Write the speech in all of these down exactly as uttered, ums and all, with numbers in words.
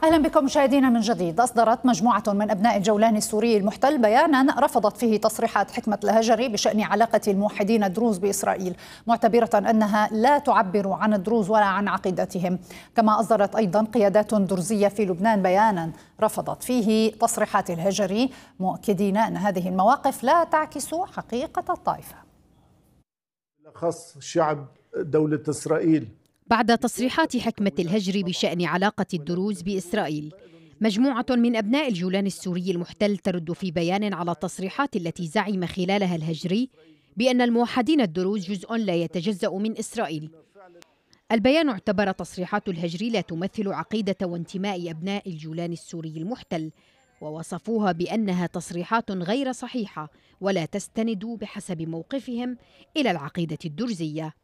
أهلا بكم مشاهدينا من جديد. أصدرت مجموعة من أبناء الجولان السوري المحتل بيانا رفضت فيه تصريحات حكمة الهجري بشأن علاقة الموحدين الدروز بإسرائيل، معتبرة أنها لا تعبر عن الدروز ولا عن عقيدتهم. كما أصدرت أيضا قيادات درزية في لبنان بيانا رفضت فيه تصريحات الهجري، مؤكدين أن هذه المواقف لا تعكس حقيقة الطائفة. خاص شعب دولة إسرائيل. بعد تصريحات حكمة الهجري بشأن علاقة الدروز بإسرائيل، مجموعة من أبناء الجولان السوري المحتل ترد في بيان على التصريحات التي زعم خلالها الهجري بأن الموحدين الدروز جزء لا يتجزأ من إسرائيل. البيان اعتبر تصريحات الهجري لا تمثل عقيدة وانتماء أبناء الجولان السوري المحتل، ووصفوها بأنها تصريحات غير صحيحة ولا تستند بحسب موقفهم إلى العقيدة الدرزية.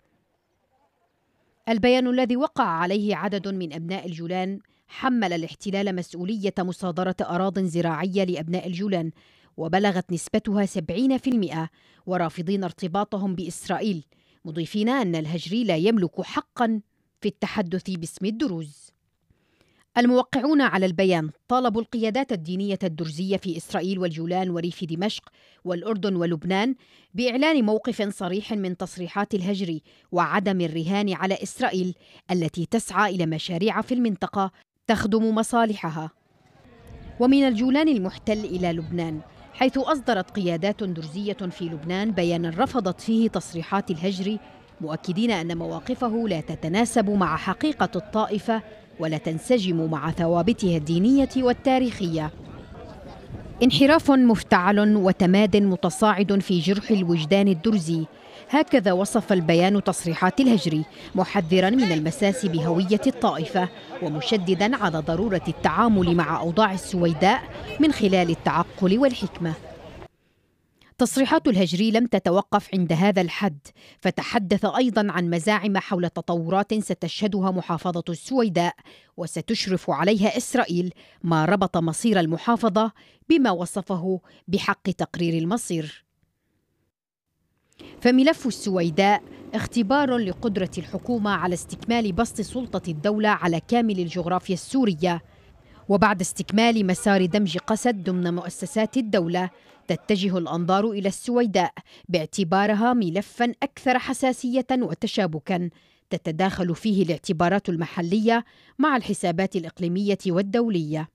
البيان الذي وقع عليه عدد من أبناء الجولان حمل الاحتلال مسؤولية مصادرة أراضٍ زراعية لأبناء الجولان، وبلغت نسبتها سبعين بالمئة، ورافضين ارتباطهم بإسرائيل، مضيفين أن الهجري لا يملك حقاً في التحدث باسم الدروز. الموقعون على البيان طالبوا القيادات الدينية الدرزية في إسرائيل والجولان وريف دمشق والأردن ولبنان بإعلان موقف صريح من تصريحات الهجري وعدم الرهان على إسرائيل التي تسعى إلى مشاريع في المنطقة تخدم مصالحها. ومن الجولان المحتل إلى لبنان، حيث أصدرت قيادات درزية في لبنان بيانا رفضت فيه تصريحات الهجري، مؤكدين أن مواقفه لا تتناسب مع حقيقة الطائفة ولا تنسجم مع ثوابتها الدينية والتاريخية. انحراف مفتعل وتماد متصاعد في جرح الوجدان الدرزي، هكذا وصف البيان تصريحات الهجري، محذرا من المساس بهوية الطائفة ومشددا على ضرورة التعامل مع أوضاع السويداء من خلال التعقل والحكمة. تصريحات الهجري لم تتوقف عند هذا الحد، فتحدث أيضا عن مزاعم حول تطورات ستشهدها محافظة السويداء وستشرف عليها إسرائيل، ما ربط مصير المحافظة بما وصفه بحق تقرير المصير. فملف السويداء اختبار لقدرة الحكومة على استكمال بسط سلطة الدولة على كامل الجغرافيا السورية، وبعد استكمال مسار دمج قسد ضمن مؤسسات الدولة تتجه الأنظار إلى السويداء باعتبارها ملفاً أكثر حساسية وتشابكاً تتداخل فيه الاعتبارات المحلية مع الحسابات الإقليمية والدولية.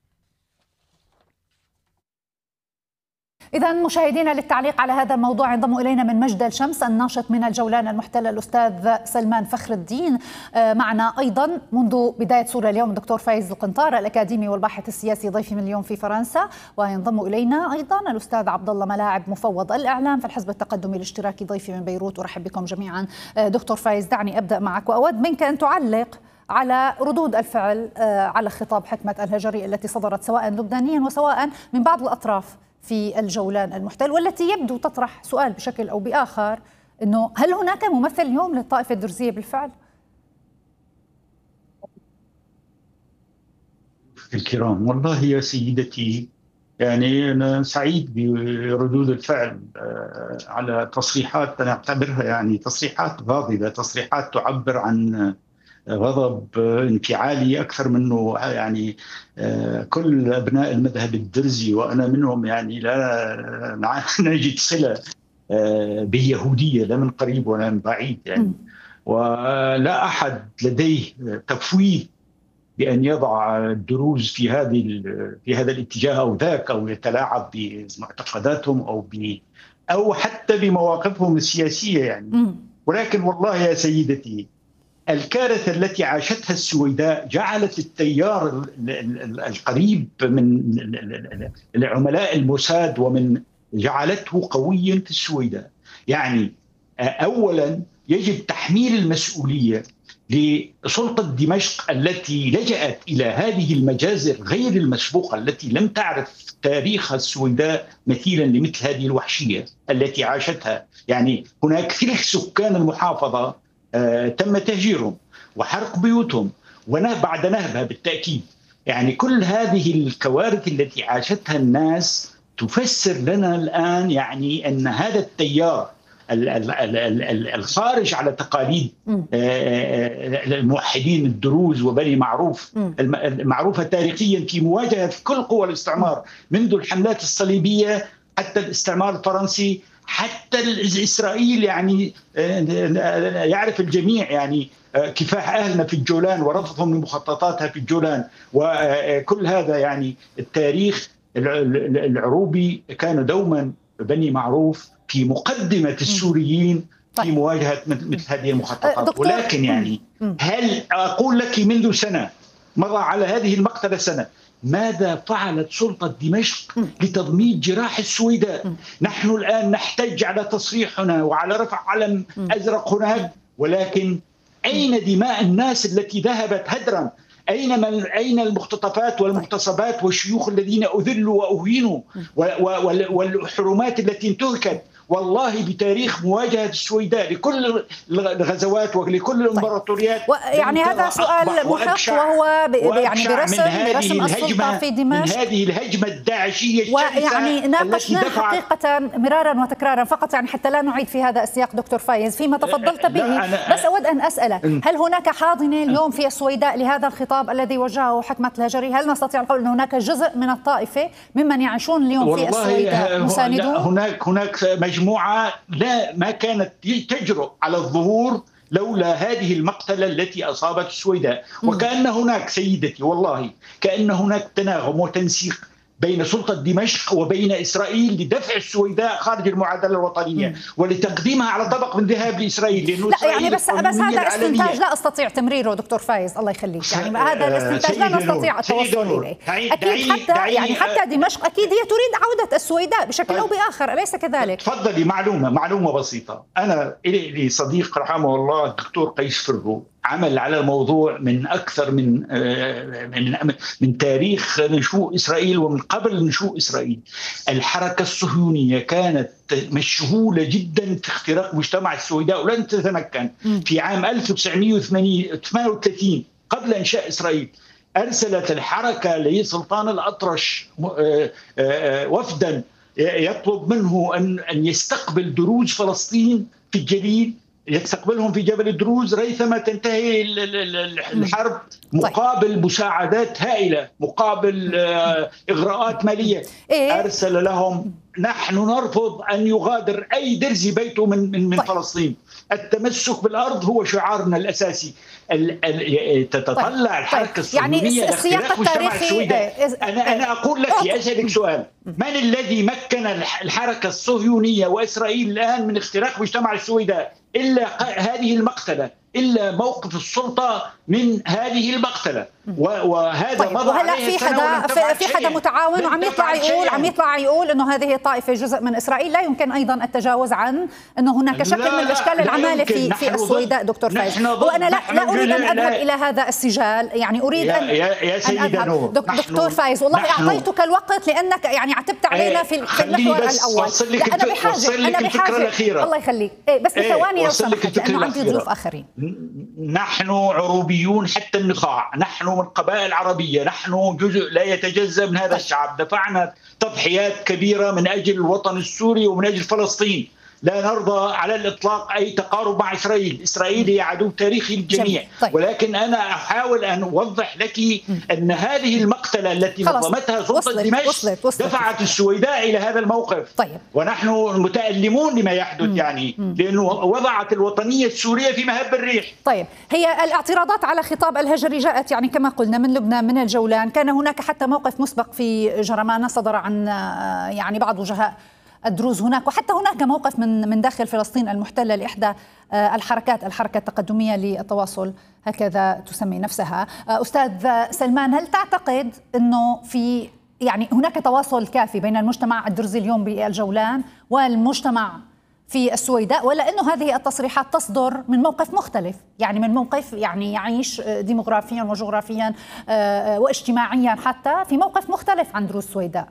إذا مشاهدينا، للتعليق على هذا الموضوع ينضم إلينا من مجد الشمس الناشط من الجولان المحتل الأستاذ سلمان فخر الدين. معنا أيضا منذ بداية صورة اليوم الدكتور فايز القنطار الأكاديمي والباحث السياسي ضيفي من اليوم في فرنسا، وينضم إلينا أيضا الأستاذ عبد الله ملاعب مفوض الإعلام في الحزب التقدمي الاشتراكي ضيفي من بيروت. أرحب بكم جميعا. دكتور فايز، دعني أبدأ معك وأود منك أن تعلق على ردود الفعل على خطاب حكمة الهجري التي صدرت سواء لبنانيا وسواء من بعض الأطراف في الجولان المحتل، والتي يبدو تطرح سؤال بشكل أو بآخر، أنه هل هناك ممثل اليوم للطائفة الدرزية بالفعل؟ الكرام، والله يا سيدتي، يعني أنا سعيد بردود الفعل على تصريحات أنا أعتبرها يعني تصريحات غاضبة، تصريحات تعبر عن غضب انفعالي أكثر منه يعني كل أبناء المذهب الدرزي وأنا منهم يعني لا نجد صلة باليهودية لا من قريب ولا من بعيد يعني، ولا أحد لديه تفويض بأن يضع الدروز في هذه في هذا الاتجاه أو ذاك، أو يتلاعب بمعتقداتهم أو ب أو حتى بمواقفهم السياسية يعني. ولكن والله يا سيدتي، الكارثة التي عاشتها السويداء جعلت التيار القريب من العملاء الموساد ومن جعلته قويا في السويداء. يعني أولا يجب تحميل المسؤولية لسلطة دمشق التي لجأت إلى هذه المجازر غير المسبوقة التي لم تعرف تاريخ السويداء مثيلا لمثل هذه الوحشية التي عاشتها. يعني هناك ثلث سكان المحافظة آه تم تهجيرهم وحرق بيوتهم وبعد نهبها بالتأكيد. يعني كل هذه الكوارث التي عاشتها الناس تفسر لنا الآن يعني أن هذا التيار الخارج على تقاليد الموحدين الدروز وبني معروف المعروفة تاريخيا في مواجهة كل قوى الاستعمار منذ الحملات الصليبية حتى الاستعمار الفرنسي حتى إسرائيل. يعني يعرف الجميع يعني كفاح أهلنا في الجولان ورفضهم لمخططاتها في الجولان، وكل هذا يعني التاريخ العروبي كان دوما بني معروف في مقدمة السوريين في مواجهة مثل هذه المخططات. ولكن يعني هل أقول لك منذ سنة مضى على هذه المقتلة سنة، ماذا فعلت سلطة دمشق لتضميد جراح السويداء؟ نحن الآن نحتج على تصريحنا وعلى رفع علم أزرق هناك، ولكن أين دماء الناس التي ذهبت هدرا؟ أين من أين المختطفات والمغتصبات والشيوخ الذين أذلوا وأهينوا والحرمات التي انتهكت؟ والله بتاريخ مواجهة السويداء لكل الغزوات ولكل الامبراطوريات. يعني هذا سؤال محق وهو يعني برسم برسم السلطة في دمشق من هذه الهجمة الداعشية ويعني ناقشنا حقيقة مرارا وتكرارا، فقط يعني حتى لا نعيد في هذا السياق دكتور فايز فيما تفضلت به. بس أود أن أسألك، هل هناك حاضنة اليوم في السويداء لهذا الخطاب الذي وجهه حكمة الهجري؟ هل نستطيع القول أن هناك جزء من الطائفة ممن يعيشون اليوم في السويداء مساندون؟ هناك هناك مجموعة لا ما كانت تجرؤ على الظهور لولا هذه المقتلة التي أصابت السويداء. وكأن هناك سيدتي والله كأن هناك تناغم وتنسيق بين سلطة دمشق وبين إسرائيل لدفع السويداء خارج المعادلة الوطنية مم. ولتقديمها على طبق من ذهب لإسرائيل. لا يعني بس بس هذا استنتاج لا أستطيع تمريره دكتور فايز، الله يخليك. يعني هذا الاستنتاج لا نستطيع التوصل إليه. أكيد حتى دعي يعني حتى دمشق أكيد هي تريد عودة السويداء بشكل أو بآخر، أليس كذلك؟ تفضلي. معلومة معلومة بسيطة، أنا لي صديق رحمه الله الدكتور قيس فرغو عمل على الموضوع من أكثر من من من تاريخ نشوء إسرائيل ومن قبل نشوء إسرائيل. الحركة الصهيونية كانت مشغولة جدا في اختراق مجتمع السويداء ولن تتمكن. في عام ألف وتسعمئة وثمانية وثلاثين قبل إنشاء إسرائيل أرسلت الحركة لسلطان الأطرش وفدا يطلب منه أن أن يستقبل دروز فلسطين في الجليل، يستقبلهم في جبل الدروز ريثما تنتهي الحرب مقابل مساعدات هائلة، مقابل إغراءات مالية. أرسل لهم نحن نرفض أن يغادر أي درزي بيته من من, من فلسطين، التمسك بالأرض هو شعارنا الأساسي. تتطلع الحركة الصهيونية لاختراق مجتمع السويداء. أنا أنا أقول لك أسألك سؤال، من الذي مكن الحركة الصهيونية وإسرائيل الآن من اختراق مجتمع السويداء إلا هذه المقتلة، إلا موقف السلطة من هذه المقتلة؟ وهذا طيب مضى وهلا في حدا في, في حدا متعاون وعم يطلع يقول عم يطلع يقول انه هذه الطائفه جزء من اسرائيل، لا يمكن ايضا التجاوز عن انه هناك شكل من اشكال العماله في في السويداء دكتور فايز. وانا لا لا اريد ان اذهب الى هذا السجال، يعني اريد ان يا, يا سيدة نور دكتور فايز والله اعطيتك الوقت لانك يعني عتبت علينا في المحور الاول. لا انا بحاجه انا بحاجه الله يخليك بس بثواني لو سمحت لانه عندي ضيوف اخرين. نحن عروبيون حتى النخاع، نحن من قبائل عربية، نحن جزء لا يتجزأ من هذا الشعب، دفعنا تضحيات كبيرة من أجل الوطن السوري ومن أجل فلسطين. لا نرضى على الإطلاق أي تقارب مع إسرائيل. إسرائيل هي عدو تاريخي للجميع. طيب. ولكن أنا أحاول أن أوضح لك أن هذه المقتلة التي نظمتها سلطة دمشق دفعت السويداء إلى هذا الموقف. طيب. ونحن متألمون لما يحدث مم. يعني مم. لأنه وضعت الوطنية السورية في مهب الريح. طيب هي الاعتراضات على خطاب الهجري جاءت يعني كما قلنا من لبنان من الجولان، كان هناك حتى موقف مسبق في جرمانة صدر عن يعني بعض وجهاء الدروز هناك، وحتى هناك موقف من من داخل فلسطين المحتلة لإحدى الحركات الحركة التقدمية للتواصل هكذا تسمي نفسها. أستاذ سلمان، هل تعتقد أنه في يعني هناك تواصل كافي بين المجتمع الدرزي اليوم بالجولان والمجتمع في السويداء، ولا أنه هذه التصريحات تصدر من موقف مختلف، يعني من موقف يعني يعيش ديموغرافيا وجغرافيا واجتماعيا حتى في موقف مختلف عن دروز السويداء؟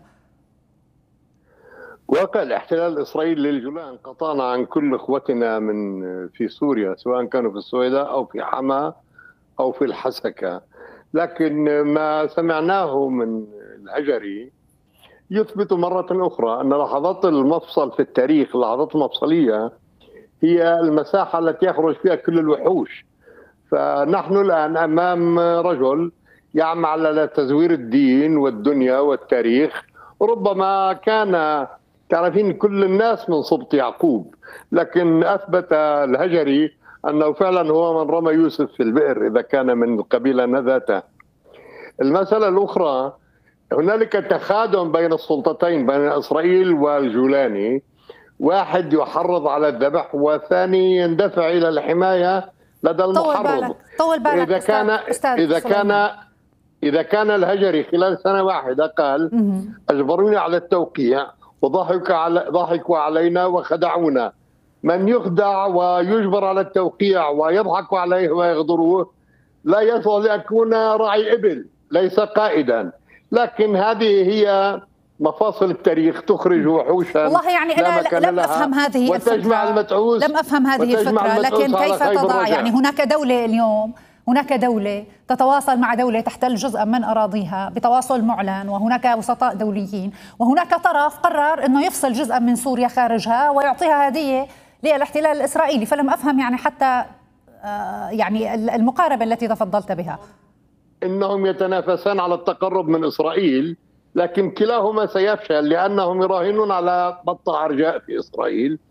واقع الاحتلال الإسرائيلي للجولان قطعنا عن كل اخوتنا من في سوريا، سواء كانوا في السويداء او في حما او في الحسكة، لكن ما سمعناه من الهجري يثبت مرة أخرى أن لحظات المفصل في التاريخ، اللحظات المفصلية هي المساحة التي يخرج فيها كل الوحوش. فنحن الآن أمام رجل يعمل على تزوير الدين والدنيا والتاريخ. ربما كان تعرفين كل الناس من سبط يعقوب، لكن أثبت الهجري أنه فعلا هو من رمى يوسف في البئر إذا كان من القبيلة ذاته. المسألة الأخرى، هنالك تخادم بين السلطتين، بين إسرائيل والجولاني، واحد يحرض على الذبح والثاني يندفع إلى الحماية لدى المحرض. طول بالك طول بالك إذا كان أستاذ إذا سليمان. كان إذا كان الهجري خلال سنة واحدة قال أجبروني على التوقيع وضحكوا على ضحكوا علينا وخدعونا، من يخدع ويجبر على التوقيع ويضحك عليه ويغدروه لا يصل ليكون راعي إبل، ليس قائدا. لكن هذه هي مفاصل التاريخ، تخرج وحوشا. والله يعني أنا لم أفهم هذه وتجمع الفكرة المتعوس لم أفهم هذه الفكرة، لكن كيف تضع يعني هناك دولة اليوم، هناك دولة تتواصل مع دولة تحتل جزءا من أراضيها بتواصل معلن، وهناك وسطاء دوليين، وهناك طرف قرر أنه يفصل جزءا من سوريا خارجها ويعطيها هدية للاحتلال الإسرائيلي. فلم أفهم يعني حتى يعني المقاربة التي تفضلت بها. إنهم يتنافسان على التقرب من إسرائيل، لكن كلاهما سيفشل لأنهم يراهنون على بطة عرجاء في إسرائيل.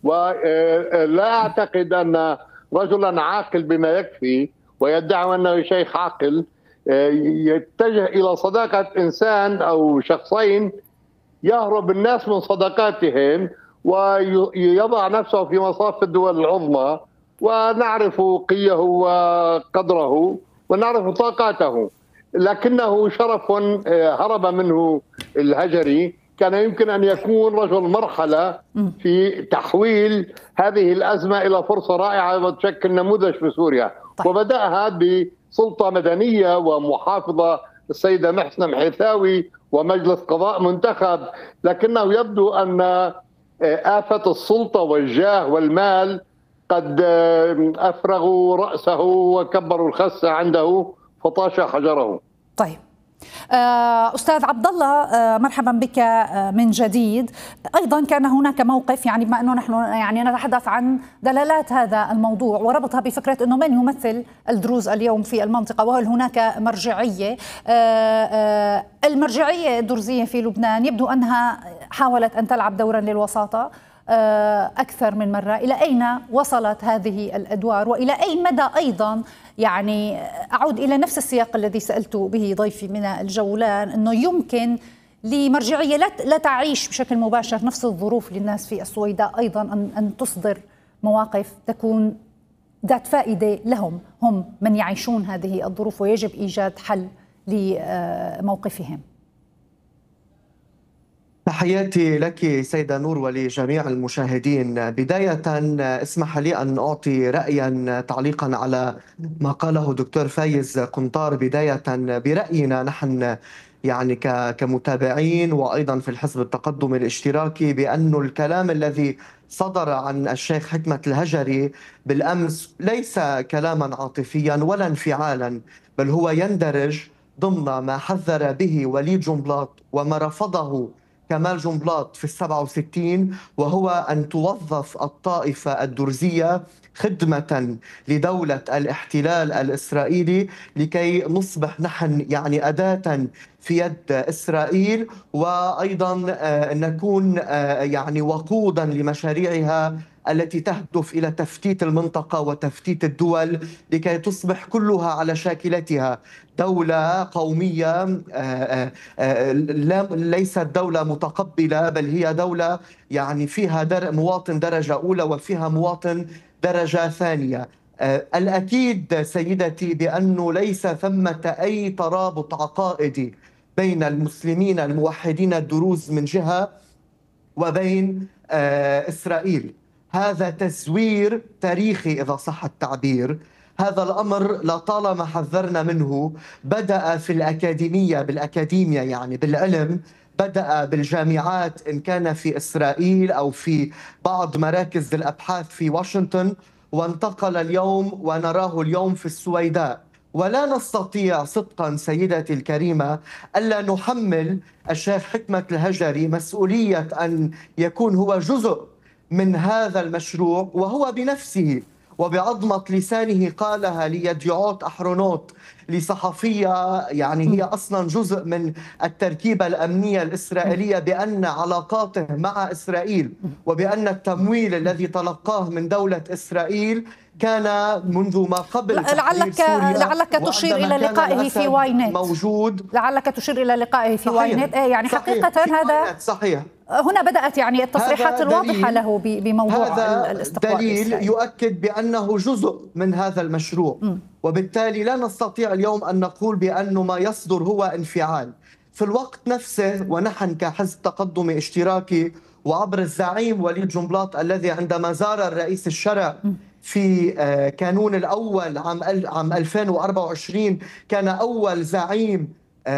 ولا أعتقد أن رجلا عاقل بما يكفي ويدعي أنه شيخ عاقل يتجه إلى صداقة إنسان أو شخصين يهرب الناس من صداقاتهم ويضع نفسه في مصاف الدول العظمى، ونعرف قيه وقدره ونعرف طاقاته. لكنه شرف هرب منه الهجري، كان يمكن أن يكون رجل مرحلة في تحويل هذه الأزمة إلى فرصة رائعة وتشكل نموذج في سوريا. طيب. وبدأها بسلطة مدنية ومحافظة السيدة محسنة محيثاوي ومجلس قضاء منتخب، لكنه يبدو أن آفة السلطة والجاه والمال قد أفرغوا رأسه وكبروا الخس عنده فطاش حجره. طيب أستاذ عبد الله، مرحبا بك من جديد. أيضا كان هناك موقف، يعني بما أنه نحن يعني نتحدث عن دلالات هذا الموضوع وربطها بفكرة أنه من يمثل الدروز اليوم في المنطقة، وهل هناك مرجعية. المرجعية الدرزية في لبنان يبدو أنها حاولت أن تلعب دورا للوساطة أكثر من مرة. إلى أين وصلت هذه الأدوار وإلى أي مدى أيضا، يعني أعود إلى نفس السياق الذي سألت به ضيفي من الجولان، أنه يمكن لمرجعية لا تعيش بشكل مباشر نفس الظروف للناس في السويداء أيضا أن تصدر مواقف تكون ذات فائدة لهم، هم من يعيشون هذه الظروف، ويجب إيجاد حل لموقفهم. تحياتي لك سيدة نور ولجميع المشاهدين. بداية اسمح لي أن أعطي رأيا تعليقا على ما قاله دكتور فايز قنطار. بداية برأينا نحن يعني كمتابعين وأيضا في الحزب التقدم الاشتراكي، بأن الكلام الذي صدر عن الشيخ حكمة الهجري بالأمس ليس كلاما عاطفيا ولا انفعالا، بل هو يندرج ضمن ما حذر به وليد جنبلاط وما رفضه كمال جنبلاط في السبعة وستين، وهو أن توظف الطائفة الدرزية خدمة لدولة الاحتلال الإسرائيلي لكي نصبح نحن يعني أداة في يد إسرائيل، وأيضا نكون يعني وقودا لمشاريعها التي تهدف إلى تفتيت المنطقة وتفتيت الدول لكي تصبح كلها على شاكلتها دولة قومية ليست دولة متقبلة، بل هي دولة يعني فيها در مواطن درجة أولى وفيها مواطن درجة ثانية. الأكيد سيدتي بأنه ليس ثمة أي ترابط عقائدي بين المسلمين الموحدين الدروز من جهة وبين إسرائيل. هذا تزوير تاريخي إذا صح التعبير. هذا الأمر لطالما حذرنا منه. بدأ في الأكاديمية بالأكاديمية يعني بالعلم، بدأ بالجامعات إن كان في إسرائيل أو في بعض مراكز الأبحاث في واشنطن، وانتقل اليوم ونراه اليوم في السويداء. ولا نستطيع صدقا سيدتي الكريمة ألا نحمل الشيخ حكمة الهجري مسؤولية أن يكون هو جزء من هذا المشروع، وهو بنفسه وبعظمة لسانه قالها ليديعوت أحرونوت لصحفية يعني هي أصلا جزء من التركيبة الأمنية الإسرائيلية بأن علاقاته مع إسرائيل وبأن التمويل الذي تلقاه من دولة إسرائيل كان منذ ما قبل لعلك لعلك تشير إلى لقائه في واي نت موجود. لعلك تشير إلى لقائه في واي نت. يعني صحيح. حقيقة هذا صحيح. هنا بدأت يعني التصريحات الواضحة له بموضوع هذا الاستقطاب دليل الإسرائيلي. يؤكد بأنه جزء من هذا المشروع. م. وبالتالي لا نستطيع اليوم أن نقول بأنه ما يصدر هو انفعال. في الوقت نفسه ونحن كحزب تقدم اشتراكي وعبر الزعيم وليد جنبلاط الذي عندما زار الرئيس الشرع في كانون الأول عام ألفين وأربعة وعشرين كان أول زعيم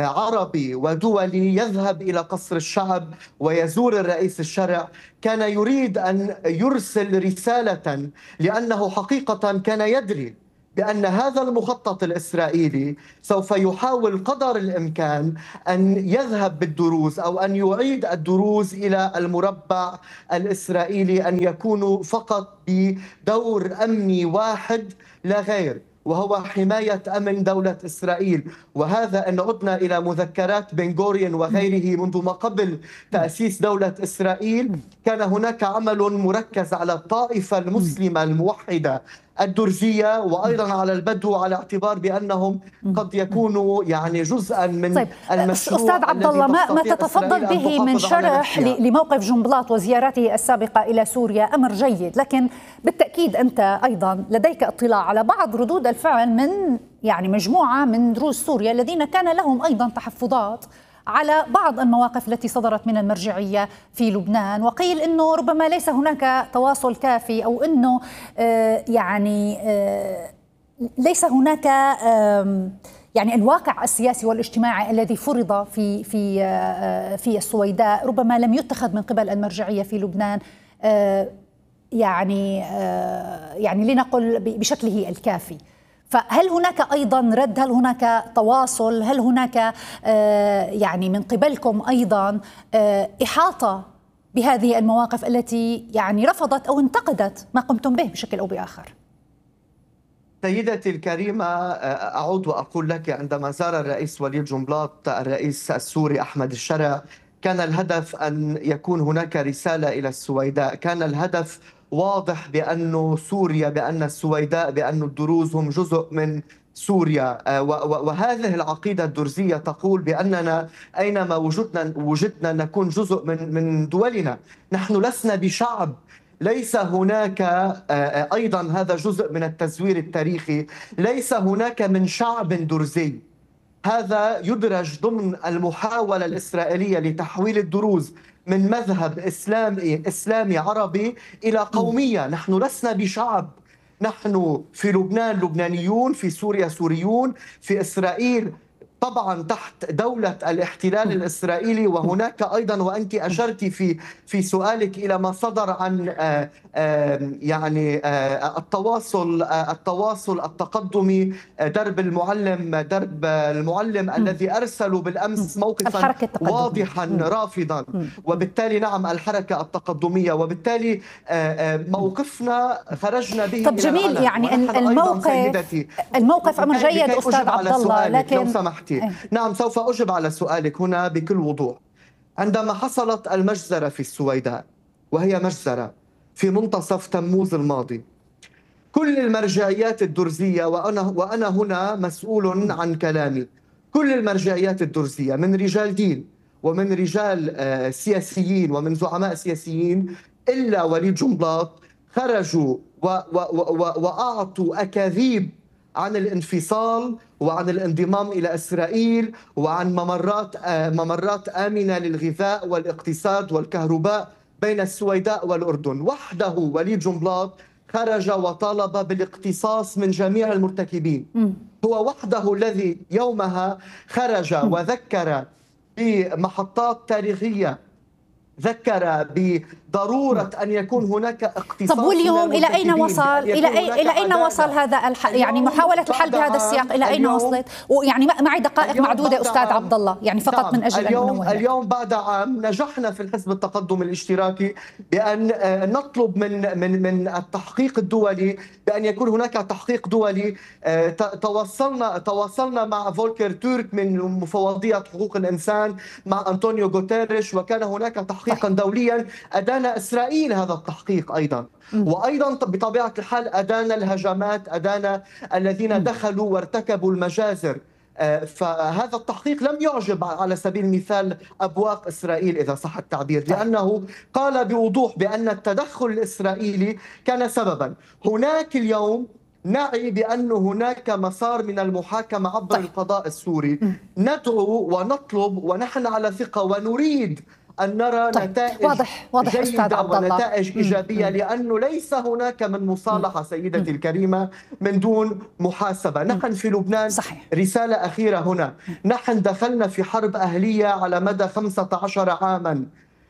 عربي ودولي يذهب إلى قصر الشعب ويزور الرئيس الشرع، كان يريد أن يرسل رسالة، لأنه حقيقة كان يدري بأن هذا المخطط الإسرائيلي سوف يحاول قدر الإمكان أن يذهب بالدروز أو أن يعيد الدروز إلى المربع الإسرائيلي، أن يكونوا فقط بدور أمني واحد لا غير، وهو حماية أمن دولة إسرائيل. وهذا إن عدنا إلى مذكرات بن غوريون وغيره منذ ما قبل تأسيس دولة إسرائيل، كان هناك عمل مركز على الطائفة المسلمة الموحدة الدرزية وأيضا على البدو، على اعتبار بأنهم قد يكونوا يعني جزءا من طيب المشروع. أستاذ عبد الله، ما, ما تتفضل به من شرح لموقف جنبلاط وزيارته السابقة إلى سوريا أمر جيد، لكن بالتأكيد أنت أيضا لديك اطلاع على بعض ردود الفعل من يعني مجموعة من دروز سوريا الذين كان لهم أيضا تحفظات على بعض المواقف التي صدرت من المرجعية في لبنان، وقيل أنه ربما ليس هناك تواصل كافي أو أنه آه يعني آه ليس هناك آه يعني الواقع السياسي والاجتماعي الذي فرض في في آه في السويداء ربما لم يتخذ من قبل المرجعية في لبنان آه يعني آه يعني لنقل بشكله الكافي. فهل هناك أيضا رد؟ هل هناك تواصل؟ هل هناك آه يعني من قبلكم أيضا آه إحاطة بهذه المواقف التي يعني رفضت أو انتقدت ما قمتم به بشكل أو بآخر؟ سيدتي الكريمة، أعود وأقول لك عندما زار الرئيس وليد جنبلاط الرئيس السوري أحمد الشرع كان الهدف أن يكون هناك رسالة إلى السويداء، كان الهدف واضح بأن سوريا، بأن السويداء، بأن الدروز هم جزء من سوريا. وهذه العقيدة الدرزية تقول بأننا أينما وجدنا وجدنا نكون جزء من من دولنا. نحن لسنا بشعب، ليس هناك أيضا هذا جزء من التزوير التاريخي، ليس هناك من شعب درزي. هذا يدرج ضمن المحاولة الإسرائيلية لتحويل الدروز من مذهب إسلامي إسلامي عربي إلى قومية. نحن لسنا بشعب، نحن في لبنان لبنانيون، في سوريا سوريون، في إسرائيل طبعا تحت دولة الاحتلال الإسرائيلي. وهناك أيضا، وأنت أشرتي في في سؤالك إلى ما صدر عن آآ آآ يعني آآ التواصل التواصل التقدمي، درب المعلم درب المعلم م. الذي أرسلوا بالأمس موقفا واضحا م. رافضا م. وبالتالي نعم الحركة التقدمية، وبالتالي موقفنا خرجنا به. طب جميل، يعني الموقف الموقف أمر جيد أستاذ عبد الله، لكن لو سمحتي أي. نعم سوف أجب على سؤالك هنا بكل وضوح. عندما حصلت المجزرة في السويداء، وهي مجزرة في منتصف تموز الماضي، كل المرجعيات الدرزية، وأنا, وأنا هنا مسؤول عن كلامي، كل المرجعيات الدرزية من رجال دين ومن رجال سياسيين ومن زعماء سياسيين إلا وليد جنبلاط خرجوا و و و وأعطوا أكاذيب عن الانفصال وعن الانضمام إلى إسرائيل وعن ممرات ممرات آمنة للغذاء والاقتصاد والكهرباء بين السويداء والأردن. وحده وليد جنبلاط خرج وطالب بالاقتصاص من جميع المرتكبين. م. هو وحده الذي يومها خرج م. وذكر بمحطات تاريخية ذكر بضرورة أن يكون هناك اقتصاد. طب واليوم إلى أين وصل إلى أي إلى أين وصل هذا الح... يعني محاولة الحل بهذا السياق إلى أين وصلت؟ ويعني معي دقائق معدودة أستاذ عبد الله، يعني فقط نعم. من أجل اليوم أن ننوه. اليوم بعد عام نجحنا في الحزب التقدم الاشتراكي بأن نطلب من من من التحقيق الدولي بأن يكون هناك تحقيق دولي. تواصلنا تواصلنا مع فولكر تورك من مفوضية حقوق الإنسان، مع أنطونيو غوتيريش، وكان هناك تحقيقا دوليا أدان إسرائيل هذا التحقيق أيضا، وأيضا بطبيعة الحال أدان الهجمات، أدان الذين دخلوا وارتكبوا المجازر. فهذا التحقيق لم يعجب على سبيل المثال أبواق إسرائيل إذا صح التعبير، لأنه قال بوضوح بأن التدخل الإسرائيلي كان سببا. هناك اليوم نعي بأن هناك مسار من المحاكمة عبر طيب. القضاء السوري. ندعو ونطلب ونحن على ثقة ونريد أن نرى طيب. نتائج واضح. واضح جيدة ونتائج إيجابية، لأنه ليس هناك من مصالحة سيدتي الكريمة من دون محاسبة. نحن في لبنان صحيح. رسالة أخيرة هنا، نحن دخلنا في حرب أهلية على مدى خمسة عشر عاما،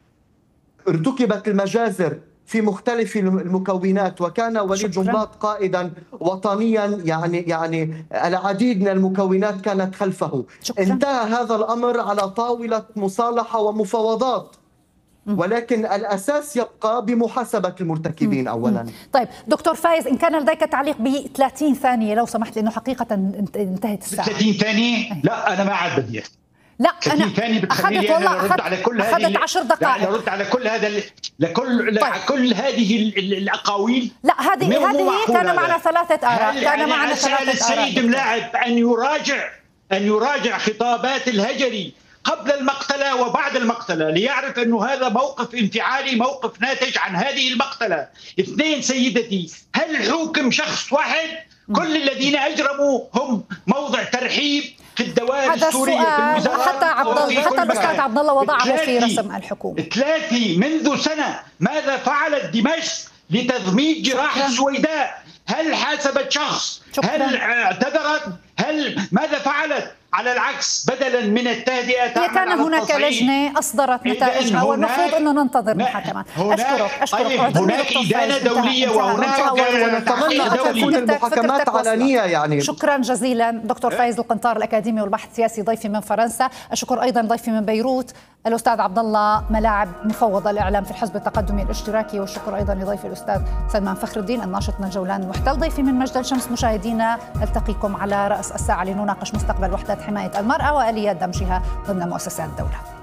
ارتكبت المجازر في مختلف المكونات، وكان وليد جنبلاط قائدا وطنيا، يعني يعني العديد من المكونات كانت خلفه. شكرا. انتهى هذا الأمر على طاولة مصالحة ومفاوضات، ولكن الأساس يبقى بمحاسبة المرتكبين أولا. طيب دكتور فايز، إن كان لديك تعليق ب ثلاثين ثانية لو سمحت، لأنه حقيقة انتهت الساعة. ثلاثين ثانية؟ لا أنا ما عاد بدي. لا أنا أخذت والله أرد على كل هذه أخذت عشر دقائق أرد على كل هذا لكل طيب. كل هذه الأقاويل. لا هذه هذه كان معنا ثلاثة آراء، كان معنا ثلاثة آراء. السيد ملاعب أن يراجع أن يراجع خطابات الهجري قبل المقتلة وبعد المقتلة، ليعرف أنه هذا موقف انفعالي، موقف ناتج عن هذه المقتلة. اثنين سيدتي، هل حكم شخص واحد؟ كل الذين أجرموا هم موضع ترحيب في الدوائر السورية، في الوزارات، حتى عبد الله حتى الأستاذ عبد الله وضعه في رسم الحكومة. ثلاثة منذ سنة ماذا فعلت دمشق لتضميد جراح السويداء؟ هل حاسبت شخص؟ شكرا. هل اعتذرت؟ هل ماذا فعلت؟ على العكس، بدلا من التهدئة كان هناك لجنة أصدرت نتائجها، والمفروض أنه ننتظر محاكمات. أشكرك أشكرك طيب هناك إدانة دولية وهناك نتمنى أن تكون المحاكمات علنية. يعني شكرا جزيلا دكتور فايز القنطار الأكاديمي والباحث السياسي ضيفي من فرنسا. أشكر أيضا ضيفي من بيروت الأستاذ عبد الله ملاعب مفوض الإعلام في الحزب التقدمي الاشتراكي، والشكر أيضا لضيفي الأستاذ سلمان فخر الدين الناشط من الجولان المحتل. ضيفي من مجد الشمس. مشاهدينا نلتقيكم على رأس الساعة لنناقش مستقبل وحدات حماية المرأة وآليات دمجها ضمن مؤسسات الدولة.